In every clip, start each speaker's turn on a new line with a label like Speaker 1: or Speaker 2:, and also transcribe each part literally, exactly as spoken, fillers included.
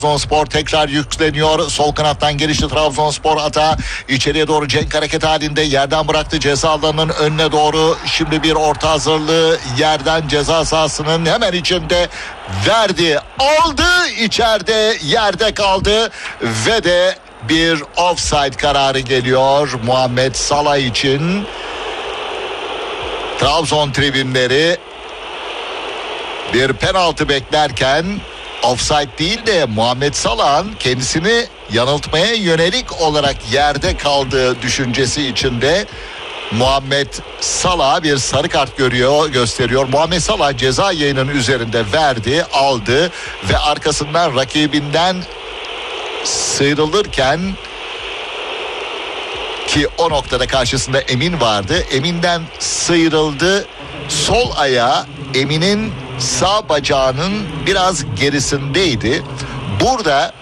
Speaker 1: Trabzonspor tekrar yükleniyor. Sol kanattan gelişti Trabzonspor ata. İçeriye doğru Cenk hareket halinde. Yerden bıraktı ceza alanının önüne doğru. Şimdi bir orta hazırlığı yerden ceza sahasının hemen içinde verdi. Aldı, içeride yerde kaldı ve de bir offside kararı geliyor Muhammed Salah için. Trabzon tribünleri bir penaltı beklerken offside değil de Muhammed Salah'ın kendisini yanıltmaya yönelik olarak yerde kaldığı düşüncesi içinde Muhammed Salah bir sarı kart görüyor, gösteriyor. Muhammed Salah ceza yayının üzerinde verdi, aldı ve arkasından rakibinden sıyrılırken, ki o noktada karşısında Emin vardı, Emin'den sıyrıldı. Sol ayağı Emin'in sağ bacağının biraz gerisindeydi. Burada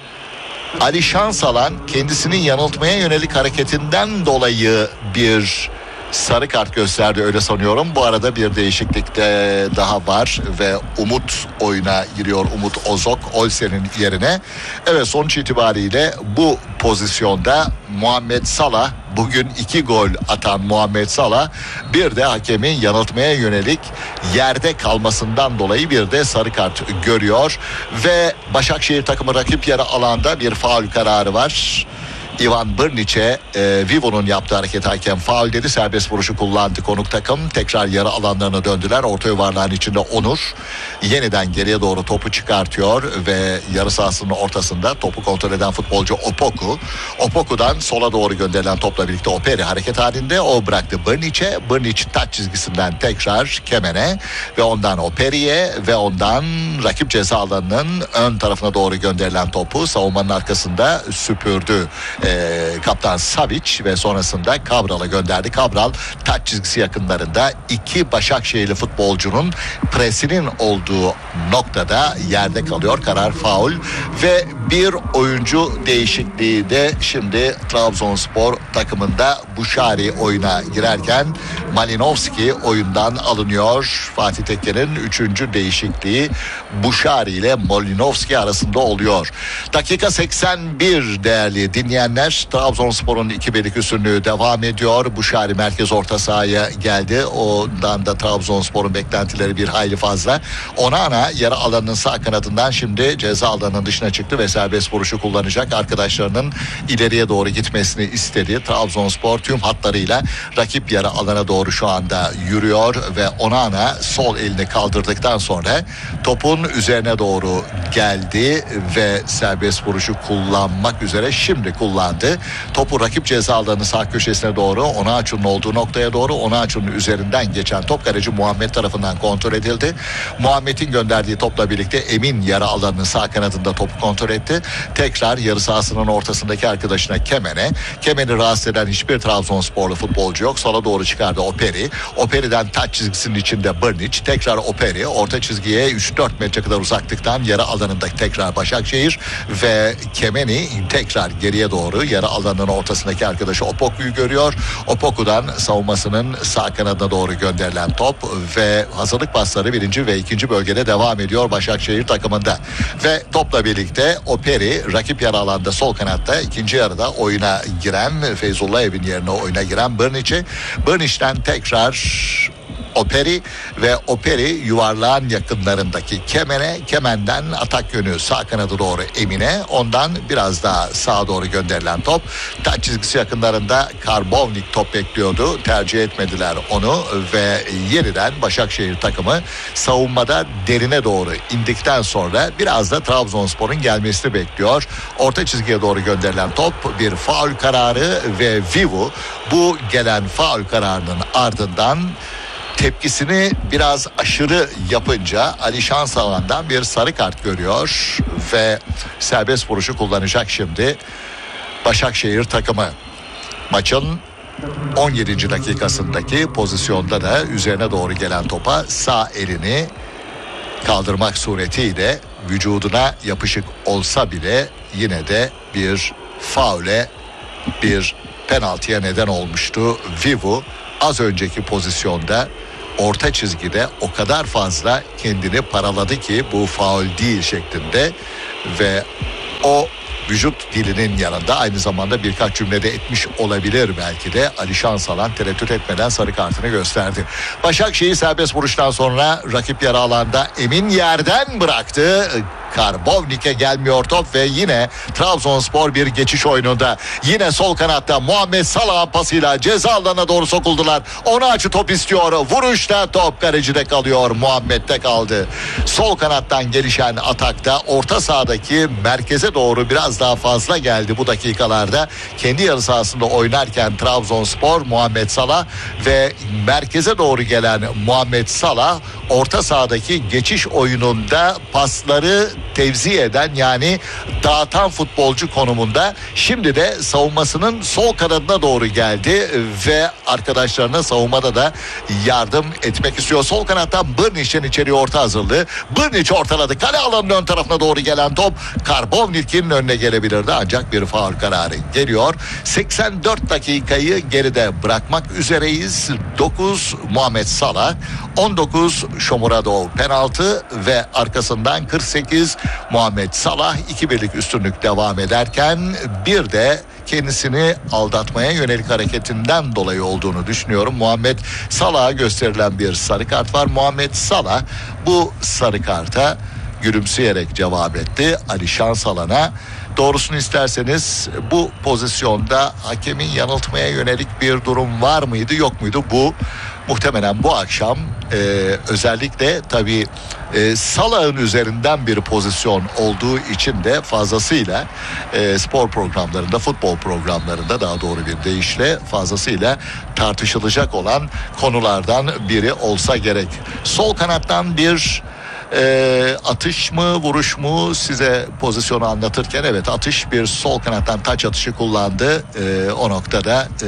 Speaker 1: Ali Şansalan kendisini yanıltmaya yönelik hareketinden dolayı bir sarı kart gösterdi, öyle sanıyorum. Bu arada bir değişiklik de daha var ve Umut oyuna giriyor. Umut Ozok Olsen'in yerine. Evet, sonuç itibariyle bu pozisyonda Muhammed Salah, bugün iki gol atan Muhammed Salah, bir de hakemin yanıltmaya yönelik yerde kalmasından dolayı bir de sarı kart görüyor ve Başakşehir takımı rakip yarı alanda bir faul kararı var. Ivan Brnić'e e, Vivo'nun yaptığı hareket hakem faul dedi. Serbest vuruşu kullandı konuk takım. Tekrar yarı alanlarına döndüler. Orta yuvarlağın içinde Onur yeniden geriye doğru topu çıkartıyor ve yarı sahasının ortasında topu kontrol eden futbolcu Opoku. Opoku'dan sola doğru gönderilen topla birlikte Operi hareket halinde. O bıraktı Brnić'e. Brnić taç çizgisinden tekrar Kemen'e ve ondan Operi'ye ve ondan rakip ceza alanının ön tarafına doğru gönderilen topu savunmanın arkasında süpürdü E, kaptan Savic ve sonrasında Cabral'a gönderdi. Cabral taç çizgisi yakınlarında iki Başakşehirli futbolcunun presinin olduğu noktada yerde kalıyor. Karar faul ve bir oyuncu değişikliği de şimdi Trabzonspor takımında. Buşari oyuna girerken Malinovski oyundan alınıyor. Fatih Tekke'nin üçüncü değişikliği Buşari ile Malinovski arasında oluyor. Dakika seksen bir değerli dinleyenler. Trabzonspor'un iki birlik üstünlüğü devam ediyor. Buşari merkez orta sahaya geldi. Ondan da Trabzonspor'un beklentileri bir hayli fazla. Onana yarı alanının sağ kanadından şimdi ceza alanının dışına çıktı ve serbest vuruşu kullanacak. Arkadaşlarının ileriye doğru gitmesini istedi. Trabzonspor tüm hatlarıyla rakip yarı alana doğru şu anda yürüyor ve Onana sol elini kaldırdıktan sonra topun üzerine doğru geldi ve serbest vuruşu kullanmak üzere şimdi kullandı. Topu rakip ceza alanının sağ köşesine doğru, Onaçu'nun olduğu noktaya doğru, Onaçu'nun üzerinden geçen top kaleci Muhammed tarafından kontrol edildi. Muhammed'in gönderdiği topla birlikte Emin yarı alanının sağ kanadında topu kontrol etti. Tekrar yarı sahasının ortasındaki arkadaşına Kemen'e. Kemen'i rahatsız eden hiçbir Trabzonsporlu futbolcu yok. Sola doğru çıkardı Operi. Operi'den taç çizgisinin içinde Brnić. Tekrar Operi. Orta çizgiye üç dört metre kadar uzaklıktan yarı alanında tekrar Başakşehir ve Kemen'i tekrar geriye doğru yarı alanının ortasındaki arkadaşı Opoku'yu görüyor. Opoku'dan savunmasının sağ kanadına doğru gönderilen top ve hazırlık pasları birinci ve ikinci bölgede devam ediyor Başakşehir takımında. Ve topla birlikte Operi rakip yarı alanda sol kanatta ikinci yarıda oyuna giren Feyzullah Evin yerine oyuna giren Brnić'e. Brnić'ten tekrar Operi ve Operi yuvarlağın yakınlarındaki Kemen'e, Kemen'den atak yönü sağ kanada doğru Emin'e, ondan biraz daha sağa doğru gönderilen top. Taç çizgisi yakınlarında Karbovnik top bekliyordu. Tercih etmediler onu ve yeniden Başakşehir takımı savunmada derine doğru indikten sonra biraz da Trabzonspor'un gelmesini bekliyor. Orta çizgiye doğru gönderilen top bir faul kararı ve Vivo bu gelen faul kararının ardından tepkisini biraz aşırı yapınca Ali Şansalan'dan bir sarı kart görüyor ve serbest vuruşu kullanacak şimdi Başakşehir takımı. Maçın on yedinci dakikasındaki pozisyonda da üzerine doğru gelen topa sağ elini kaldırmak suretiyle vücuduna yapışık olsa bile yine de bir faule, bir penaltıya neden olmuştu. Vivo az önceki pozisyonda orta çizgide o kadar fazla kendini paraladı ki bu faul değil şeklinde ve o vücut dilinin yanında aynı zamanda birkaç cümlede etmiş olabilir belki de. Alişan Salan tereddüt etmeden sarı kartını gösterdi. Başakşehir serbest vuruştan sonra rakip yarı alanda Emin yerden bıraktı. Karbovnik'e gelmiyor top ve yine Trabzonspor bir geçiş oyununda. Yine sol kanatta Muhammed Salah'ın pasıyla ceza alanına doğru sokuldular. Ona açı top istiyor. Vuruşta top kalecide kalıyor. Muhammed'de kaldı. Sol kanattan gelişen atakta orta sahadaki merkeze doğru biraz daha fazla geldi bu dakikalarda. Kendi yarı sahasında oynarken Trabzonspor Muhammed Salah ve merkeze doğru gelen Muhammed Salah orta sahadaki geçiş oyununda pasları tevzi eden yani dağıtan futbolcu konumunda. Şimdi de savunmasının sol kanadına doğru geldi ve arkadaşlarına savunmada da yardım etmek istiyor. Sol kanattan Brnić'ten içeriye orta hazırlığı. Brnić ortaladı. Kale alanının ön tarafına doğru gelen top Karbovnik'in önüne gelebilirdi ancak bir faul kararı geliyor. seksen dört dakikayı geride bırakmak üzereyiz. dokuz Muhammed Salah, on dokuz Shomurodov penaltı ve arkasından kırk sekiz Muhammed Salah iki birlik üstünlük devam ederken bir de kendisini aldatmaya yönelik hareketinden dolayı olduğunu düşünüyorum. Muhammed Salah'a gösterilen bir sarı kart var. Muhammed Salah bu sarı karta gülümseyerek cevap etti Alişan Salan'a. Doğrusunu isterseniz bu pozisyonda hakemin yanıltmaya yönelik bir durum var mıydı yok muydu? Bu muhtemelen bu akşam e, özellikle tabii e, Salah'ın üzerinden bir pozisyon olduğu için de fazlasıyla e, spor programlarında, futbol programlarında daha doğru bir deyişle fazlasıyla tartışılacak olan konulardan biri olsa gerek. Sol kanattan bir E, atış mı vuruş mu size pozisyonu anlatırken evet atış bir sol kanattan taç atışı kullandı. E, o noktada e,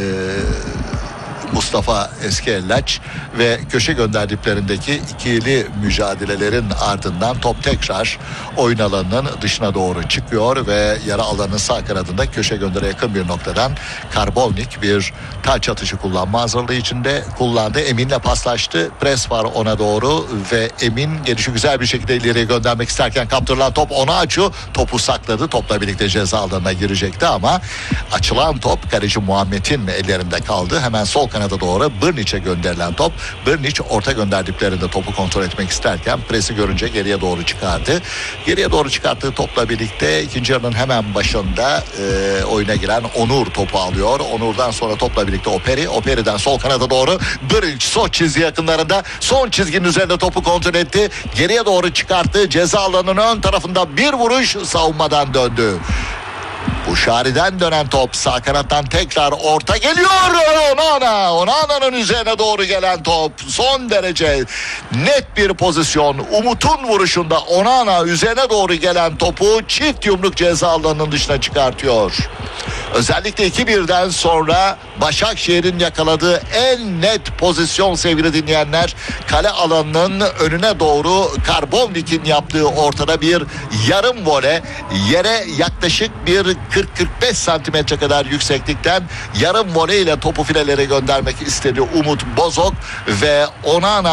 Speaker 1: Mustafa Eskellaç ve köşe gönderdiklerindeki ikili mücadelelerin ardından top tekrar oyun alanının dışına doğru çıkıyor ve yarı alanın sağ kanadında köşe göndere yakın bir noktadan Karbovnik bir taç atışı kullanma hazırlığı içinde kullandı. Emin'le paslaştı. Pres var ona doğru ve Emin gelişi güzel bir şekilde ileriye göndermek isterken kaptırılan top ona açıyor. Topu sakladı. Topla birlikte ceza alanına girecekti ama açılan top kaleci Muhammed'in ellerinde kaldı. Hemen sol kanada doğru Brnić'e gönderilen top. Brnić orta gönderdiklerinde topu kontrol etmek isterken presi görünce geriye doğru çıkardı. Geriye doğru çıkarttığı topla birlikte ikinci yarının hemen başında e, oyuna giren Onur topu alıyor. Onur'dan sonra topla birlikte Operi. Operi'den sol kanada doğru Brnić son çizgi yakınlarında son çizginin üzerinde topu kontrol etti. Geriye doğru çıkarttı. Ceza alanının ön tarafında bir vuruş savunmadan döndü. Uşari'den dönen top sağ kanattan tekrar orta geliyor. Onana. Onana'nın üzerine doğru gelen top. Son derece net bir pozisyon. Umut'un vuruşunda Onana üzerine doğru gelen topu çift yumruk ceza alanının dışına çıkartıyor. Özellikle iki birden sonra Başakşehir'in yakaladığı en net pozisyon sevgili dinleyenler. Kale alanının önüne doğru Karbovnik'in yaptığı ortada bir yarım vole. Yere yaklaşık bir kırk kırk beş santimetre kadar yükseklikten yarım vole ile topu filelere göndermek istedi Umut Bozok ve Onana